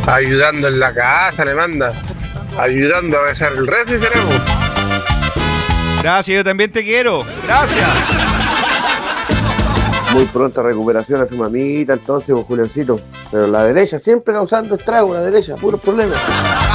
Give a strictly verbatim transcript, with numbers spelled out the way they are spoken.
Ayudando en la casa, le manda. Ayudando a besar el refri, seremos. Gracias, yo también te quiero. Gracias. Muy pronta recuperación a su mamita, entonces, pues, Julioncito. Pero la derecha, siempre causando estragos, la derecha, puros problemas.